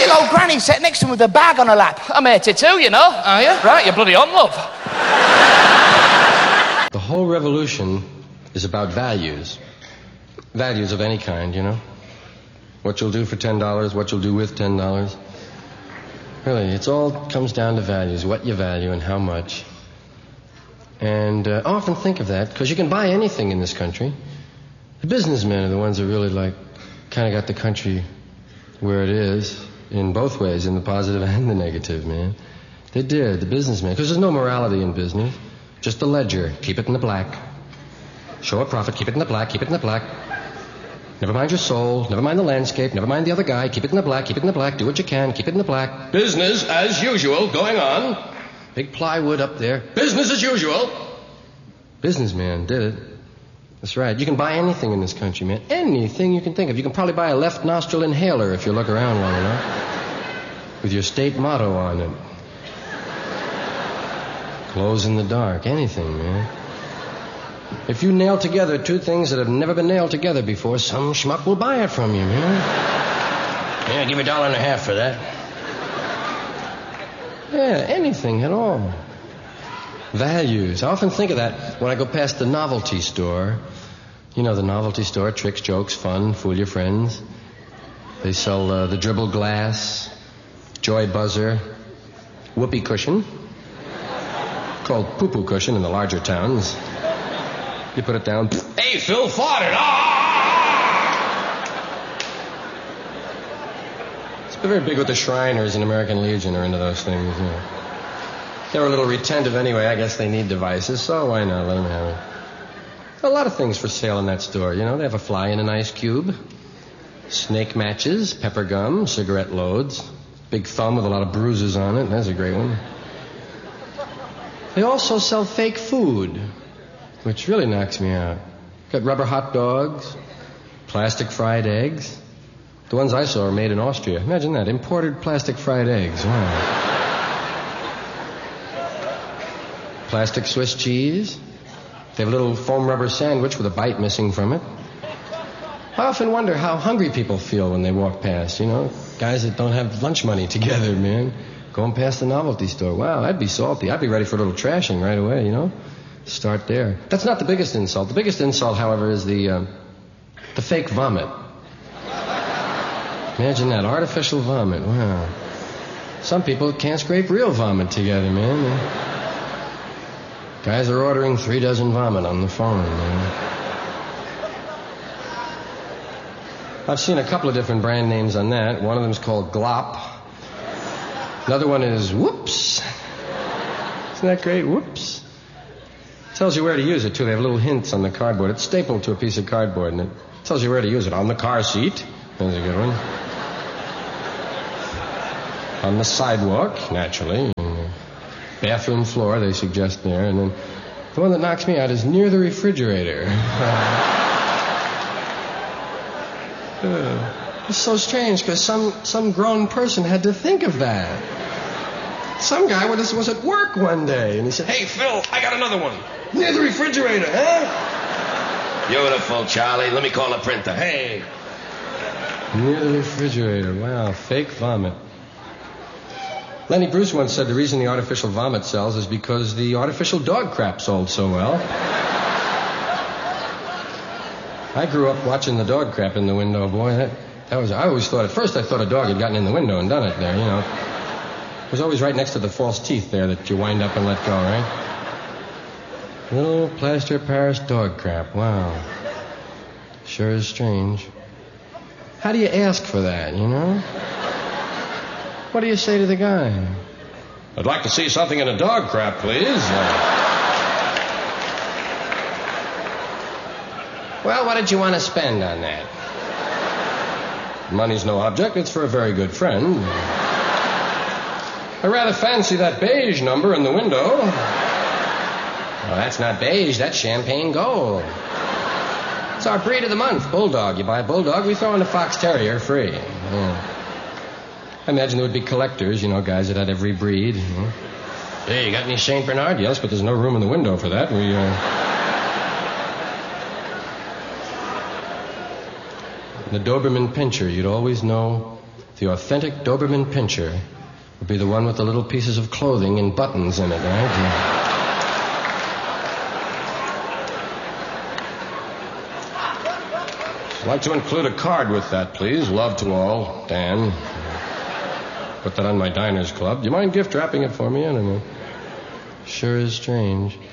little old granny sat next to him with a bag on her lap. I'm 82, you know. Are you? Right, you're bloody on, love. The whole revolution is about values. Values of any kind, you know. What you'll do for $10, what you'll do with $10. Really, it's all comes down to values, what you value and how much. And I often think of that, because you can buy anything in this country. The businessmen are the ones that really, kind of got the country where it is, in both ways, in the positive and the negative, man. They did, the businessmen, because there's no morality in business. Just the ledger, keep it in the black. Show a profit, keep it in the black, keep it in the black. Never mind your soul, never mind the landscape, never mind the other guy, keep it in the black, keep it in the black, do what you can, keep it in the black. Business as usual, going on. Big plywood up there. Business as usual. Businessman did it. That's right. You can buy anything in this country, man. Anything you can think of. You can probably buy a left nostril inhaler if you look around long enough. With your state motto on it. Close in the dark. Anything, man. If you nail together two things that have never been nailed together before, some schmuck will buy it from you, man. Yeah, give you $1.50 for that. Yeah, anything at all. Values. I often think of that when I go past the novelty store. You know, the novelty store, tricks, jokes, fun, fool your friends. They sell the dribble glass, joy buzzer, whoopee cushion, called poo-poo cushion in the larger towns. You put it down. Hey, Phil farted. It's very big with the Shriners and American Legion are into those things. You know. They're a little retentive anyway. I guess they need devices, so why not let them have it? A lot of things for sale in that store. You know, they have a fly in an ice cube, snake matches, pepper gum, cigarette loads, big thumb with a lot of bruises on it. That's a great one. They also sell fake food, which really knocks me out. Got rubber hot dogs, plastic fried eggs. The ones I saw are made in Austria. Imagine that, imported plastic fried eggs. Wow. Plastic Swiss cheese. They have a little foam rubber sandwich with a bite missing from it. I often wonder how hungry people feel when they walk past, you know. Guys that don't have lunch money together, man. Going past the novelty store. Wow, I'd be salty. I'd be ready for a little trashing right away, you know. Start there. That's not the biggest insult. The biggest insult, however, is the fake vomit. Imagine that, artificial vomit. Wow. Some people can't scrape real vomit together, man. Guys are ordering 3 dozen vomit on the phone, man. I've seen a couple of different brand names on that. One of them's called Glop. Another one is Whoops. Isn't that great? Whoops. Tells you where to use it, too. They have little hints on the cardboard. It's stapled to a piece of cardboard, and it tells you where to use it. On the car seat. That's a good one. On the sidewalk, naturally. Bathroom floor, they suggest there. And then the one that knocks me out is near the refrigerator. It's so strange, because some grown person had to think of that. Some guy was at work one day, and he said, "Hey, Phil, I got another one. Near the refrigerator, huh?" "Beautiful, Charlie. Let me call a printer. Hey." Near the refrigerator. Wow, fake vomit. Lenny Bruce once said the reason the artificial vomit sells is because the artificial dog crap sold so well. I grew up watching the dog crap in the window, boy. I always thought, at first I thought a dog had gotten in the window and done it there, you know. It was always right next to the false teeth there that you wind up and let go, right? Little plaster Paris dog crap, wow. Sure is strange. How do you ask for that, you know? What do you say to the guy? "I'd like to see something in a dog crap, please." "Well, what did you want to spend on that?" "Money's no object. It's for a very good friend." "I rather fancy that beige number in the window." "Well, that's not beige. That's champagne gold. It's our breed of the month, Bulldog. You buy a Bulldog, we throw in a Fox Terrier free." Yeah. I imagine there would be collectors, you know, guys that had every breed. You know. "Hey, you got any St. Bernard?" "Yes, but there's no room in the window for that. The Doberman Pinscher, you'd always know The authentic Doberman Pinscher would be the one with the little pieces of clothing and buttons in it, right? I'd like to include a card with that, please. Love to all, Dan. Put that on my Diners Club. Do you mind gift wrapping it for me? I don't know. Sure is strange.